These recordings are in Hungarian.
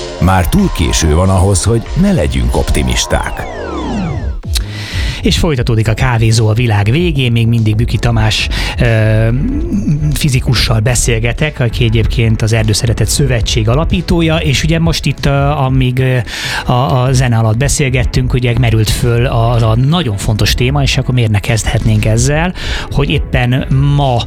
Már túl késő van ahhoz, hogy ne legyünk optimisták. És folytatódik a kávézó a világ végén, még mindig Büki Tamás fizikussal beszélgetek, aki egyébként az Erdőszeretet Szövetség alapítója, és ugye most itt, amíg a zene alatt beszélgettünk, ugye merült föl az a nagyon fontos téma, és akkor miért ne kezdhetnénk ezzel, hogy éppen ma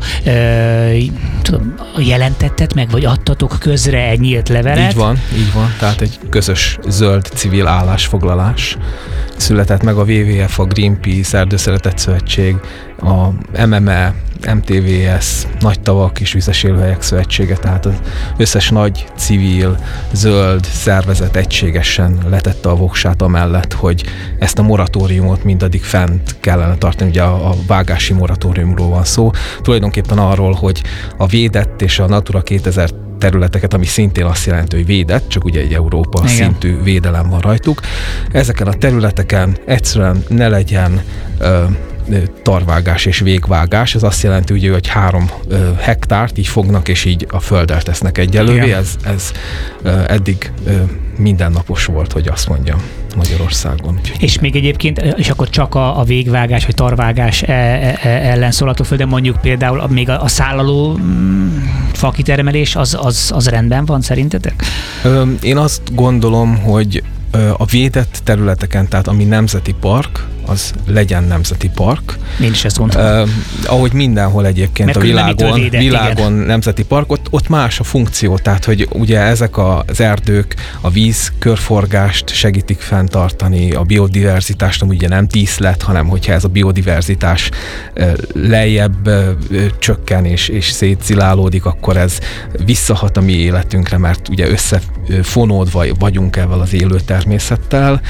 jelentetted meg, vagy adtatok közre egy nyílt levelet. Így van, tehát egy közös zöld civil állásfoglalás született meg a WWF, a Greenpeace, Erdőszeretet Szövetség, a MME, MTVS, Nagy Tavak és Vizes Élőhelyek Szövetsége, tehát az összes nagy civil, zöld szervezet egységesen letette a voksát amellett, hogy ezt a moratóriumot mindaddig fent kellene tartani. Ugye a vágási moratóriumról van szó. Tulajdonképpen arról, hogy a védett és a Natura 2000 területeket, ami szintén azt jelenti, hogy védett, csak ugye egy Európa szintű védelem van rajtuk. Ezeken a területeken egyszerűen ne legyen tarvágás és végvágás. Ez azt jelenti, ugye, hogy 3 hektárt így fognak, és így a földdel tesznek egyelővé. Ez eddig mindennapos volt, hogy azt mondjam, Magyarországon. És még egyébként, és akkor csak a végvágás vagy tarvágás ellen szólhatok föl, de mondjuk például még a szállaló fakitermelés, az rendben van szerintetek? Én azt gondolom, hogy a védett területeken, tehát ami nemzeti park, az legyen nemzeti park. Én is ezt mondtam. Ahogy mindenhol egyébként a világon nemzeti park, ott más a funkció, tehát hogy ugye ezek az erdők a víz körforgást segítik fenntartani, a biodiverzitást, amúgy ugye nem díszlet, hanem hogyha ez a biodiverzitás lejjebb csökken és szétszilálódik, akkor ez visszahat a mi életünkre, mert ugye összefonódva vagyunk ezzel az élő természettel.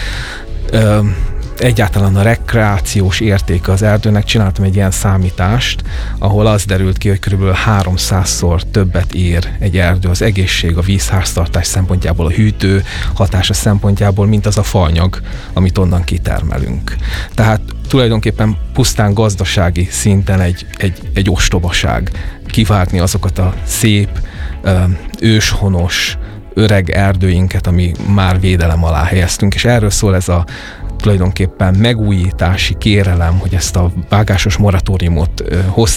Egyáltalán a rekreációs értéke az erdőnek, csináltam egy ilyen számítást, ahol az derült ki, hogy kb. 300-szor többet ér egy erdő az egészség, a vízháztartás szempontjából, a hűtő hatása szempontjából, mint az a faanyag, amit onnan kitermelünk. Tehát tulajdonképpen pusztán gazdasági szinten egy ostobaság kivágni azokat a szép, őshonos, öreg erdőinket, ami már védelem alá helyeztünk, és erről szól ez a tulajdonképpen megújítási kérelem, hogy ezt a vágásos moratóriumot